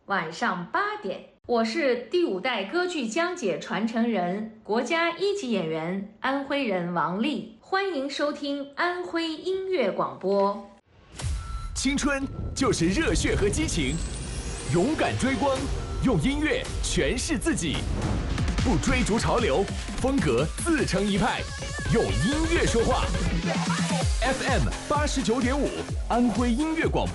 晚上8点。我是第5代歌剧讲解传承人，国家1级演员，安徽人王丽。欢迎收听安徽音乐广播。 青春就是热血和激情，勇敢追光，用音乐诠释自己，不追逐潮流，风格自成一派，用音乐说话。FM 89.5，安徽音乐广播。